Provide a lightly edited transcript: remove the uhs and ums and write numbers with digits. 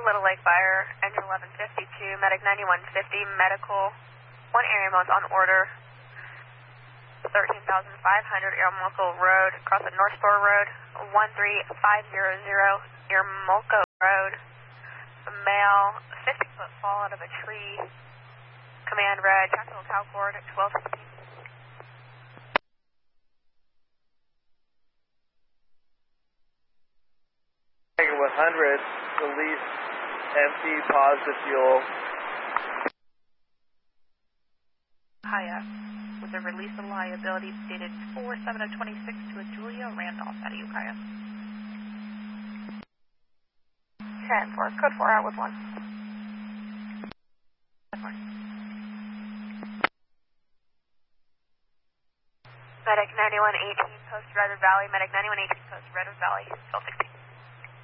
Little Lake Fire, engine 1152, medic 9150, medical, 1 area ambulance on order, 13,500 Yermolko Road, across the North Spur Road, 13500 Yermolko Road, male, 50-foot fall out of a tree, command red, tactical cow cord, 1216. Tiger 100, release empty positive fuel. Hiya, with a release of liability dated 4/7/26 to a Julia Randolph out of Ukiah. 10-4, code 4 out with 1. Medic 9118, post Redwood Valley, medic 9118, post Redwood Valley, 1216.